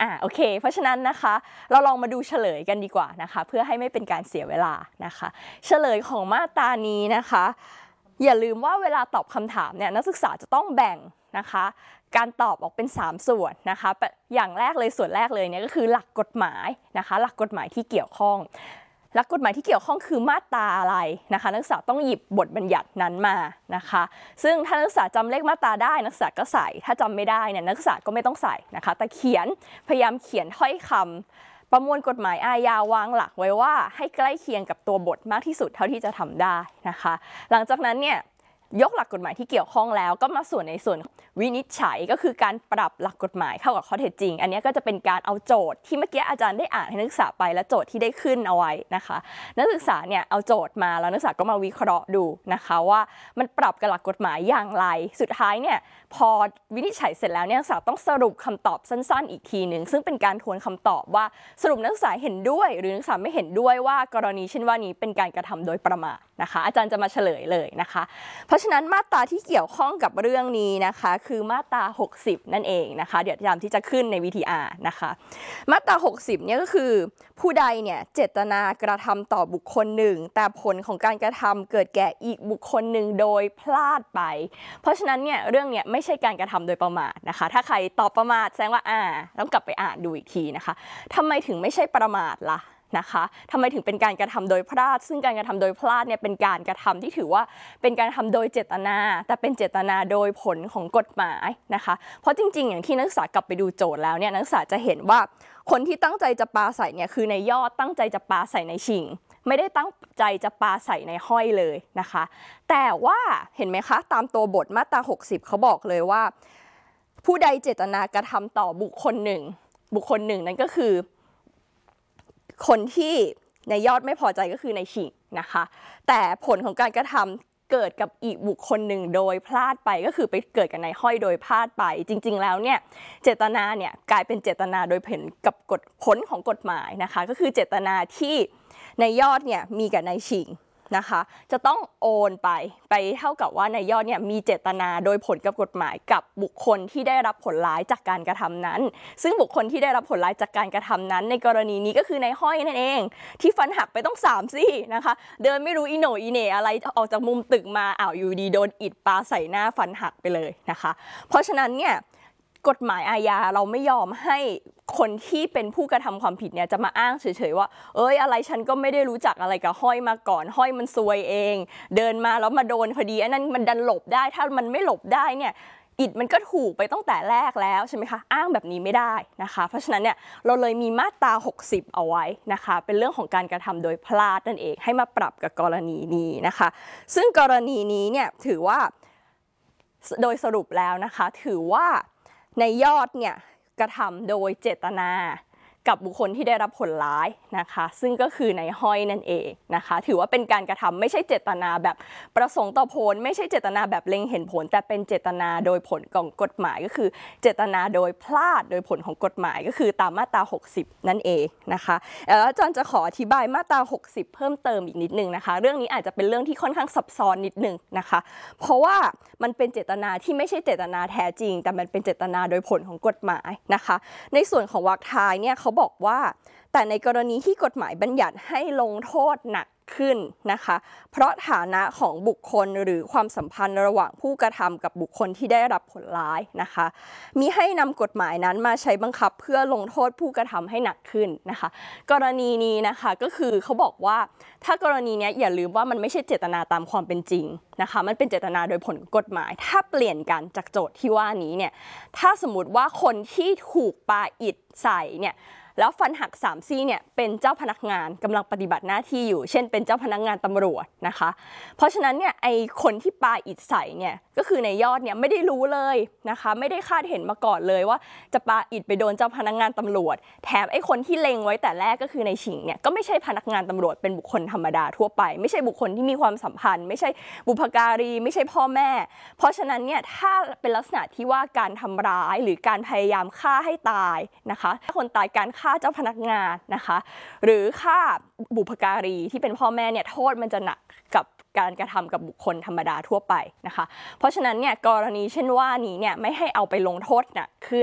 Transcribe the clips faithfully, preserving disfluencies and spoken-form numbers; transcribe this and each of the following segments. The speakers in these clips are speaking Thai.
อ่าโอเคเพราะฉะนั้นนะคะเราลองมาดูเฉลยกันดีกว่านะคะเพื่อให้ไม่เป็นการเสียเวลานะคะเฉลยของมาตรานี้นะคะอย่าลืมว่าเวลาตอบคำถามเนี่ยนักศึกษาจะต้องแบ่งนะคะการตอบออกเป็นสามส่วนนะคะอย่างแรกเลยส่วนแรกเลยเนี่ยก็คือหลักกฎหมายนะคะหลักกฎหมายที่เกี่ยวข้องหลักกฎหมายที่เกี่ยวข้องคือมาตราอะไรนะคะนักศึกษาต้องหยิบบทบัญญัตินั้นมานะคะซึ่งถ้านักศึกษาจำเลขมาตราได้นักศึกษาก็ใส่ถ้าจำไม่ได้เนี่ยนักศึกษาก็ไม่ต้องใส่นะคะแต่เขียนพยายามเขียนถ้อยคำประมวลกฎหมายอาญาวางหลักไว้ว่าให้ใกล้เคียงกับตัวบทมากที่สุดเท่าที่จะทำได้นะคะหลังจากนั้นเนี่ยยกหลักกฎหมายที่เกี่ยวข้องแล้วก็มาส่วนในส่วนวินิจฉัยก็คือการปรับหลักกฎหมายเข้ากับข้อเท็จจริงอันนี้ก็จะเป็นการเอาโจทย์ที่เมื่อกี้อาจารย์ได้อ่านให้นักศึกษาไปและโจทย์ที่ได้ขึ้นเอาไว้นะคะนักศึกษาเนี่ยเอาโจทย์มาแล้วนักศึกษาก็มาวิเคราะห์ดูนะคะว่ามันปรับกับหลักกฎหมายอย่างไรสุดท้ายเนี่ยพอวินิจฉัยเสร็จแล้วเนี่ยนักศึกษาต้องสรุปคำตอบสั้นๆอีกทีหนึ่งซึ่งเป็นการทวนคำตอบว่าสรุปนักศึกษาเห็นด้วยหรือนักศึกษาไม่เห็นด้วยว่ากรณีเช่นว่านี้เป็นการกระทำโดยประมาทนะคะอาจารย์จะมาเฉลยเลยนะคะเพราะฉะนั้นมาตราที่เกี่ยวข้องกับเรื่องนี้นะคะคือมาตราหกสิบนั่นเองนะคะเดี๋ยวตามที่จะขึ้นใน วี ที อาร์ นะคะมาตราหกสิบเนี่ยก็คือผู้ใดเนี่ยเจตนากระทำต่อบุคคลหนึ่งแต่ผลของการกระทำเกิดแก่อีกบุคคลหนึ่งโดยพลาดไปเพราะฉะนั้นเนี่ยเรื่องเนี้ยไม่ใช่การกระทำโดยประมาทนะคะถ้าใครตอบประมาทแสดงว่าอ่าต้องกลับไปอ่านดูอีกทีนะคะทำไมถึงไม่ใช่ประมาทล่ะนะคะทำไมถึงเป็นการกระทำโดยพลาดซึ่งการกระทำโดยพลาดเนี่ยเป็นการกระทำที่ถือว่าเป็นการทำโดยเจตนาแต่เป็นเจตนาโดยผลของกฎหมายนะคะเพราะจริงๆอย่างที่นักศึกษากลับไปดูโจทย์แล้วเนี่ยนักศึกษาจะเห็นว่าคนที่ตั้งใจจะปาใส่เนี่ยคือในยอดตั้งใจจะปาใส่ในชิงไม่ได้ตั้งใจจะปาใส่ในห้อยเลยนะคะแต่ว่าเห็นไหมคะตามตัวบทมาตราหกสิบเขาบอกเลยว่าผู้ใดเจตนากระทำต่อบุคคลหนึ่งบุคคลหนึ่งนั่นก็คือคนที่ในยอดไม่พอใจก็คือในชิงนะคะแต่ผลของการกระทำเกิดกับอีกบุคคลหนึ่งโดยพลาดไปก็คือไปเกิดกับนายห้อยโดยพลาดไปจริงๆแล้วเนี่ยเจตนาเนี่ยกลายเป็นเจตนาโดยผลกับกฎผลของกฎหมายนะคะก็คือเจตนาที่ในยอดเนี่ยมีกับนายชิงนะคะจะต้องโอนไปไปเท่ากับว่านายยอดเนี่ยมีเจตนาโดยผลกับกฎหมายกับบุคคลที่ได้รับผลร้ายจากการกระทำนั้นซึ่งบุคคลที่ได้รับผลร้ายจากการกระทำนั้นในกรณีนี้ก็คือนายห้อยนั่นเองที่ฟันหักไปต้องสามซี่นะคะเดินไม่รู้อีโหนอีเหน่อะไรออกจากมุมตึกมาอ้าวอยู่ดีโดนอิฐปาใส่หน้าฟันหักไปเลยนะคะเพราะฉะนั้นเนี่ยกฎหมายอาญาเราไม่ยอมให้คนที่เป็นผู้กระทำความผิดเนี่ยจะมาอ้างเฉยๆว่าเอ้ยอะไรฉันก็ไม่ได้รู้จักอะไรกับห้อยมาก่อนห้อยมันซวยเองเดินมาแล้วมาโดนพอดีอันนั้นมันดันหลบได้ถ้ามันไม่หลบได้เนี่ยอิฐมันก็ถูกไปตั้งแต่แรกแล้วใช่ไหมคะอ้างแบบนี้ไม่ได้นะคะเพราะฉะนั้นเนี่ยเราเลยมีมาตราหกสิบเอาไว้นะคะเป็นเรื่องของการกระทำโดยพลาดนั่นเองให้มาปรับกับกรณีนี้นะคะซึ่งกรณีนี้เนี่ยถือว่าโดยสรุปแล้วนะคะถือว่าในยอดเนี่ยกระทำโดยเจตนากับบุคคลที่ได้รับผลร้ายนะคะซึ่งก็คือในห้อยนั่นเองนะคะถือว่าเป็นการกระทำไม่ใช่เจตนาแบบประสงค์ต่อผลไม่ใช่เจตนาแบบเล็งเห็นผลแต่เป็นเจตนาโดยผลของกฎหมายก็คือเจตนาโดยพลาดโดยผลของกฎหมายก็คือตามมาตราหกสิบนั่นเองนะคะแล้วอาจารย์จะขออธิบายมาตราหกสิบเพิ่มเติมอีกนิดนึงนะคะเรื่องนี้อาจจะเป็นเรื่องที่ค่อนข้างซับซ้อนนิดนึงนะคะเพราะว่ามันเป็นเจตนาที่ไม่ใช่เจตนาแท้จริงแต่มันเป็นเจตนาโดยผลของกฎหมายนะคะในส่วนของวรรคท้ายเนี่ยเขาบอกว่าแต่ในกรณีที่กฎหมายบัญญัติให้ลงโทษหนักขึ้นนะคะเพราะฐานะของบุคคลหรือความสัมพันธ์ระหว่างผู้กระทำกับบุคคลที่ได้รับผลร้ายนะคะมิให้นำกฎหมายนั้นมาใช้บังคับเพื่อลงโทษผู้กระทำให้หนักขึ้นนะคะกรณีนี้นะคะก็คือเขาบอกว่าถ้ากรณีนี้อย่าลืมว่ามันไม่ใช่เจตนาตามความเป็นจริงนะคะมันเป็นเจตนาโดยผลกฎหมายถ้าเปลี่ยนกันจากโจทย์ที่ว่านี้เนี่ยถ้าสมมติว่าคนที่ถูกปาอิฐใส่เนี่ยแล้วฟันหักสามซี่เนี่ยเป็นเจ้าพนักงานกำลังปฏิบัติหน้าที่อยู่เช่นเป็นเจ้าพนักงานตำรวจนะคะเพราะฉะนั้นเนี่ยไอคนที่ปาอิฐใส่เนี่ยก็คือในยอดเนี่ยไม่ได้รู้เลยนะคะไม่ได้คาดเห็นมาก่อนเลยว่าจะปาอิฐไปโดนเจ้าพนักงานตำรวจแถมไอคนที่เล็งไว้แต่แรกก็คือในฉิงเนี่ยก็ไม่ใช่พนักงานตำรวจเป็นบุคคลธรรมดาทั่วไปไม่ใช่บุคคลที่มีความสัมพันธ์ไม่ใช่บุพการีไม่ใช่พ่อแม่เพราะฉะนั้นเนี่ยถ้าเป็นลักษณะที่ว่าการทำร้ายหรือการพยายามฆ่าให้ตายนะคะถ้าคนตายการฆ่าเจ้าพนักงานนะคะหรือฆ่าบุพการีที่เป็นพ่อแม่เนี่ยโทษมันจะหนักกับการกระทำกับบุคคลธรรมดาทั่วไปนะคะเพราะฉะนั้นเนี่ยกรณีเช่นว่านี้เนี่ยไม่ให้เอาไปลงโทษหนักขึ้น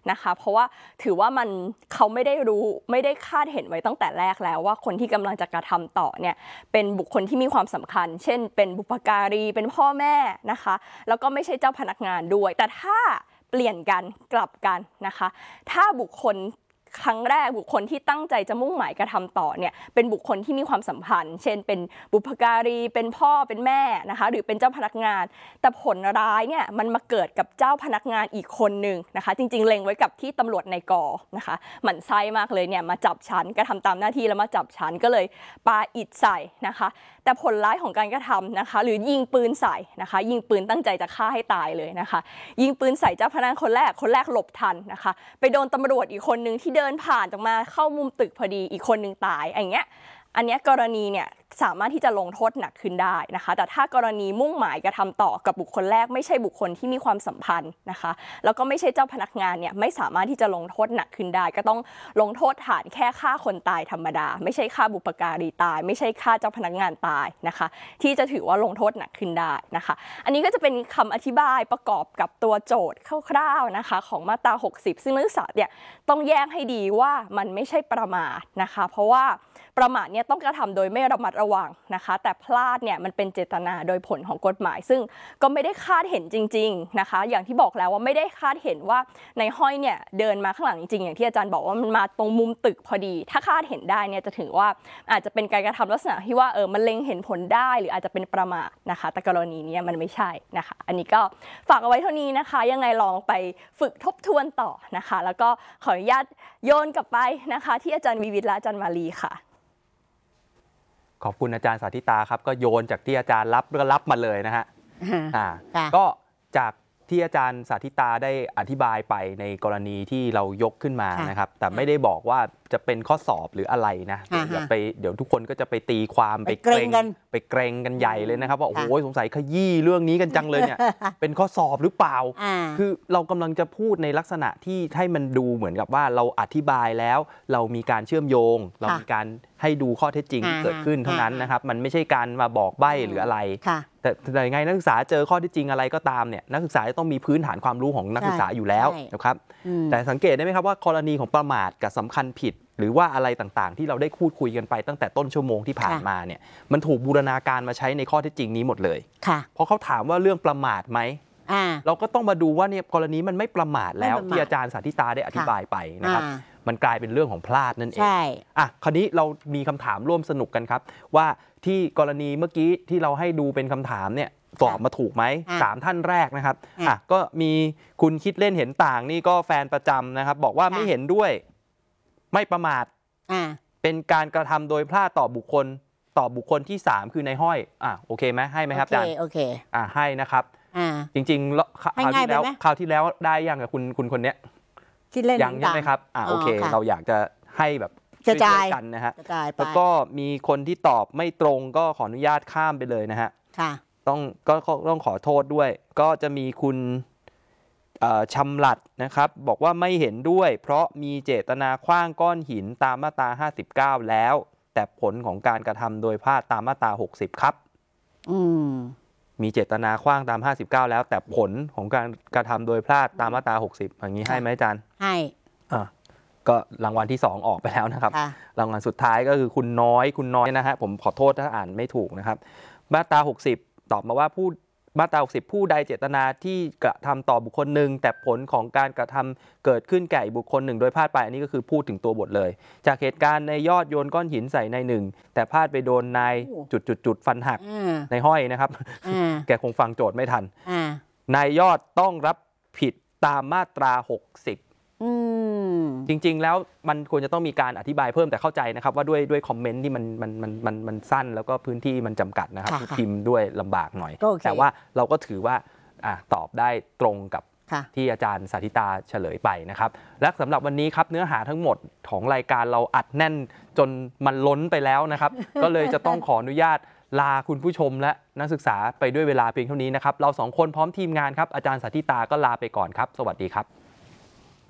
นะคะเพราะว่าถือว่ามันเขาไม่ได้รู้ไม่ได้คาดเห็นไว้ตั้งแต่แรกแล้วว่าคนที่กำลังจะกระทำต่อเนี่ยเป็นบุคคลที่มีความสำคัญเช่นเป็นบุพการีเป็นพ่อแม่นะคะแล้วก็ไม่ใช่เจ้าพนักงานด้วยแต่ถ้าเปลี่ยนกันกลับกันนะคะถ้าบุคคลครั้งแรกบุคคลที่ตั้งใจจะมุ่งหมายกระทำต่อเนี่ยเป็นบุคคลที่มีความสัมพันธ์เช่นเป็นบุพการีเป็นพ่อเป็นแม่นะคะหรือเป็นเจ้าพนักงานแต่ผลร้ายเนี่ยมันมาเกิดกับเจ้าพนักงานอีกคนหนึ่งนะคะจริงๆเล็งไว้กับที่ตำรวจในกอนะคะหมั่นไส้มากเลยเนี่ยมาจับฉันกระทำตามหน้าที่แล้วมาจับฉันก็เลยปาอิฐใส่นะคะแต่ผลร้ายของการกระทำนะคะหรือยิงปืนใส่นะคะยิงปืนตั้งใจจะฆ่าให้ตายเลยนะคะยิงปืนใส่เจ้าพนักงานคนแรกคนแรกหลบทันนะคะไปโดนตำรวจอีกคนนึงที่เดินผ่านจากมาเข้ามุมตึกพอดีอีกคนนึงตายอย่างเงี้ยอันนี้กรณีเนี่ยสามารถที่จะลงโทษหนักขึ้นได้นะคะแต่ถ้ากรณีมุ่งหมายกระทำต่อกับบุคคลแรกไม่ใช่บุคคลที่มีความสัมพันธ์นะคะแล้วก็ไม่ใช่เจ้าพนักงานเนี่ยไม่สามารถที่จะลงโทษหนักขึ้นได้ก็ต้องลงโทษฐานแค่ฆ่าคนตายธรรมดาไม่ใช่ฆ่าบุพการีตายไม่ใช่ฆ่าเจ้าพนักงานตายนะคะที่จะถือว่าลงโทษหนักขึ้นได้นะคะอันนี้ก็จะเป็นคำอธิบายประกอบกับตัวโจทย์คร่าวๆนะคะของมาตราหกสิบซึ่งนักศึกษาเนี่ยต้องแยกให้ดีว่ามันไม่ใช่ประมาทนะคะเพราะว่าประมาทเนี่ยต้องกระทำโดยไม่ระมัดระวังนะคะแต่พลาดเนี่ยมันเป็นเจตนาโดยผลของกฎหมายซึ่งก็ไม่ได้คาดเห็นจริงๆนะคะอย่างที่บอกแล้วว่าไม่ได้คาดเห็นว่าในห้อยเนี่ยเดินมาข้างหลังจริงๆอย่างที่อาจารย์บอกว่ามันมาตรงมุมตึกพอดีถ้าคาดเห็นได้เนี่ยจะถือว่าอาจจะเป็นการกระทำลักษณะที่ว่าเออมันเล็งเห็นผลได้หรืออาจจะเป็นประมาทนะคะแต่กรณีนี้มันไม่ใช่นะคะอันนี้ก็ฝากเอาไว้เท่านี้นะคะยังไงลองไปฝึกทบทวนต่อนะคะแล้วก็ขออนุญาตโยนกลับไปนะคะที่อาจารย์วิวิตและอาจารย์มาลีค่ะขอบคุณอาจารย์สาธิตาครับก็โยนจากที่อาจารย์รับก็รับมาเลยนะฮะอ่าก็จากที่อาจารย์สาธิตาได้อธิบายไปในกรณีที่เรายกขึ้นมานะครับแต่ไม่ได้บอกว่าจะเป็นข้อสอบหรืออะไรนะอย่าไปเดี๋ยวทุกคนก็จะไปตีความไปเกรงกันไปเกรงกันใหญ่เลยนะครับว่าโอ้ยสงสัยขยี้เรื่องนี้กันจังเลยเนี่ยเป็นข้อสอบหรือเปล่าคือเรากำลังจะพูดในลักษณะที่ให้มันดูเหมือนกับว่าเราอธิบายแล้วเรามีการเชื่อมโยงเรามีการให้ดูข้อเท็จจริงที่เกิดขึ้นเท่านั้นนะครับมันไม่ใช่การมาบอกใบ้หรืออะไรแต่แต่ยังไงนักศึกษาเจอข้อเท็จจริงอะไรก็ตามเนี่ยนักศึกษาจะต้องมีพื้นฐานความรู้ของนักศึกษาอยู่แล้วนะครับแต่สังเกตได้ไหมครับว่ากรณีของประมาทกับสำคัญผิดหรือว่าอะไรต่างๆที่เราได้พูดคุยกันไปตั้งแต่ต้นชั่วโมงที่ผ่านมาเนี่ยมันถูกบูรณาการมาใช้ในข้อเท็จจริงนี้หมดเลยเพราะเขาถามว่าเรื่องประมาทไหมเราก็ต้องมาดูว่าเนี่ยกรณีมันไม่ประมาทแล้วที่อาจารย์สาธิตาได้อธิบายไปนะครับมันกลายเป็นเรื่องของพลาดนั่นเองอ่ะคราวนี้เรามีคำถามร่วมสนุกกันครับว่าที่กรณีเมื่อกี้ที่เราให้ดูเป็นคำถามเนี่ยตอบมาถูกไหมสามท่านแรกนะครับอ่ะก็มีคุณคิดเล่นเห็นต่างนี่ก็แฟนประจำนะครับบอกว่าไม่เห็นด้วยไม่ประมาทเป็นการกระทำโดยพลาดต่อบุคคลต่อบุคคลที่สามคือในห้อยอ่ะโอเคไหมให้ไหมครับอาจารย์โอเคอ่ะให้นะครับจริงๆคราวที่แล้วคราวที่แล้วได้ยังกับคุณคุณคนเนี้ยคิดเล่นยังใช่ไหมครับอ่ะโอเคเราอยากจะให้แบบกระจายกันนะฮะแล้วก็มีคนที่ตอบไม่ตรงก็ขออนุญาตข้ามไปเลยนะฮะต้องก็ต้องขอโทษด้วยก็จะมีคุณชำหลัดนะครับบอกว่าไม่เห็นด้วยเพราะมีเจตนาขว้างก้อนหินตามมาตราห้าสิบเก้าแล้วแต่ผลของการกระทำโดยพลาดตามมาตราหกสิบครับอืมมีเจตนาขว้างตามห้าสิบเก้าแล้วแต่ผลของการกระทำโดยพลาดตามมาตราหกสิบอย่างนี้ให้ไหมอาจารย์ให้อ่าก็รางวัลที่สองออกไปแล้วนะครับรางวัลสุดท้ายก็คือคุณน้อยคุณน้อยนะฮะผมขอโทษถ้าอ่านไม่ถูกนะครับมาตราหกสิบตอบมาว่าผู้มาตราหกสิบผู้ใดเจตนาที่กระทำต่อบุคคลหนึ่งแต่ผลของการกระทำเกิดขึ้นแก่บุคคลหนึ่งโดยพลาดไปอันนี้ก็คือพูดถึงตัวบทเลยจากเหตุการณ์ในยอดโยนก้อนหินใส่ในหนึ่งแต่พลาดไปโดนนายจุดจุดจุดฟันหักในห้อยนะครับแกคงฟังโจทย์ไม่ทันนายยอดต้องรับผิดตามมาตราหกสิบจริงๆแล้วมันควรจะต้องมีการอธิบายเพิ่มแต่เข้าใจนะครับว่าด้วยด้วยคอมเมนต์ที่มันมันมันมันมันสั้นแล้วก็พื้นที่มันจำกัดนะครับพิมพ์ด้วยลำบากหน่อยแต่ว่าเราก็ถือว่าอ่ะตอบได้ตรงกับที่อาจารย์สาธิตาเฉลยไปนะครับและสำหรับวันนี้ครับเนื้อหาทั้งหมดของรายการเราอัดแน่นจนมันล้นไปแล้วนะครับ ก็เลยจะต้องขออนุญาตลาคุณผู้ชมและนักศึกษาไปด้วยเวลาเพียงเท่านี้นะครับเราสองคนพร้อมทีมงานครับอาจารย์สาธิตาก็ลาไปก่อนครับสวัสดีครับ